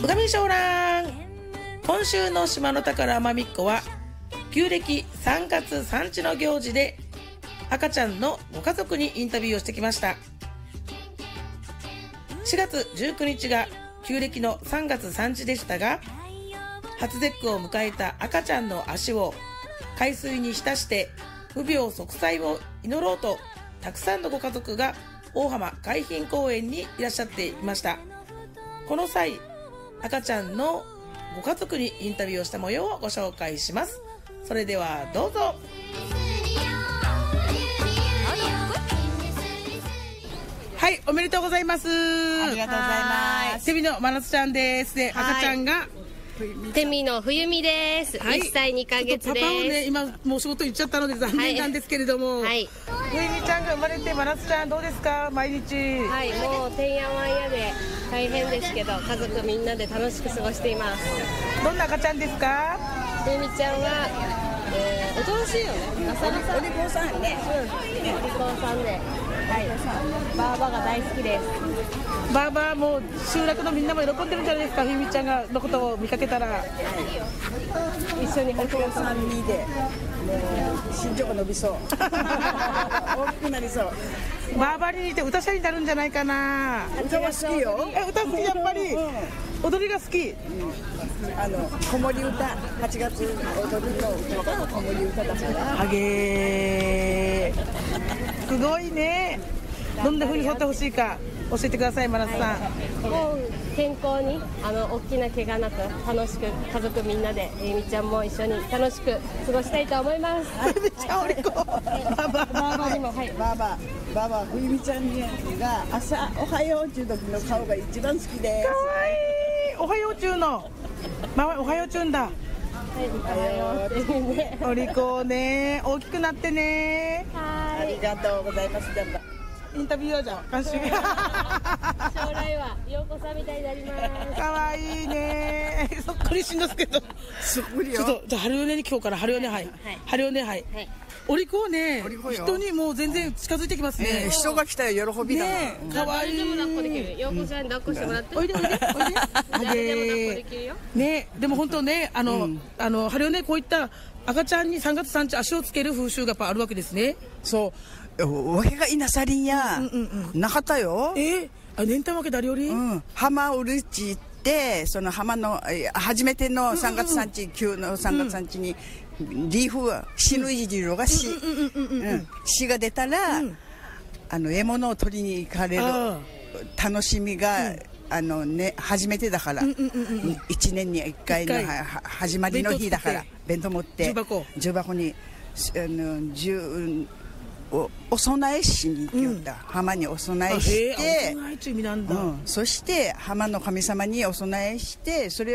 うがみしょうらん。今週の島の宝まみっこは旧暦3月産地の行事で赤ちゃんのご家族にインタビューをしてきました。4月19日が旧暦の3月産地でしたが、初節句を迎えた赤ちゃんの足を海水に浸して無病息災を祈ろうと、たくさんのご家族が大浜海浜公園にいらっしゃっていました。この際、赤ちゃんのご家族にインタビューをした模様をご紹介します。それではどうぞ。はい、おめでとうございます。 ありがとうございます。 テミのまなつちゃんです。で、赤ちゃんがテミの冬美です。1歳2ヶ月です。 パパをね、今もう仕事行っちゃったので残念なんですけれども、 はい、 冬美ちゃんが生まれて、まなつちゃんどうですか、毎日。 はい、もうてんやわんやで大変ですけど、家族みんなで楽しく過ごしています。 どんな赤ちゃんですか。 冬美ちゃんは、おとなしいよね。 お利口さんね。 お利口さんで、はい、バーバが大好きです。 バーバーも集落のみんなも喜んでるんじゃないですか、冬美ちゃんがのことを見かけたら。 一緒にお父さんにで、身長が伸びそう。大きくなりそう。 バーバーに似て歌者になるんじゃないかな。 歌は好きよ。 歌好き、やっぱり、踊りが好き。 子守歌、8月踊りの歌は子守歌だから。 あげー、すごいね。どんな風に掘ってほしいか教えてください、まなつさん。 もう健康に大きな怪我なく楽しく家族みんなでゆみちゃんも一緒に楽しく過ごしたいと思います。 めっちゃお利口。バーバーにも、はい、 バーバー冬美ちゃんが朝おはようっていう時の顔が一番好きです。 かわいい。おはよう中のおはよう中んだ。お利口ね、大きくなってね。 ありがとうございます。 インタビュアーじゃん、監修。 将来は陽子さんみたいになります。 かわいいね。そっくりしんですけど。 そっくりよ。 ちょっとじゃあ春米に今日から春米、はい。春米、はい。お利口ね。人にもう全然近づいてきますね。 人が来たら喜びだね。 かわいい。 抱っこできる。陽子さんに抱っこしてもらって。 おいでおいでおいで。 誰でも抱っこできるよ。 ね、でも本当ね、春米こういった赤ちゃんに3月産地足をつける風習がやっぱあるわけですね。 そう。わけがいなさりんや、なかったよ。 年単わけだりより、 浜うるち行って、その浜の初めての3月産地、旧の3月産地にリーフは死ぬいじろが死が出たら、獲物を取りに行かれる楽しみが、初めてだから、1年に1回の始まりの日だから弁当持って重箱にお供えしに行った、浜にお供えして、そして浜の神様にお供えして、それを